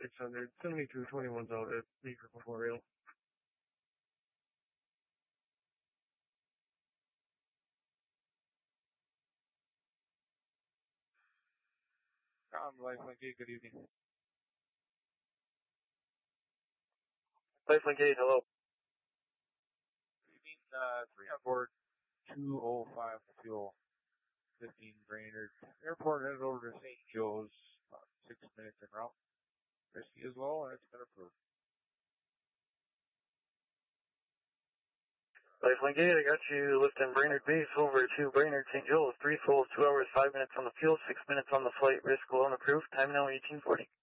600, 7221's out at Beaver Memorial. Lifelink 8, good evening. Lifelink 8, hello. Good evening, 3 on board, 205 fuel, 15 Brainerd. Airport headed over to St. Joe's, about 6 minutes en route. Risky as well, and it's been approved. Lifelink 8, I got you lifting Brainerd Base over to Brainerd St. Joe's, 3 souls, 2 hours, 5 minutes on the fuel, 6 minutes on the flight, risk loan approved, time now 1840.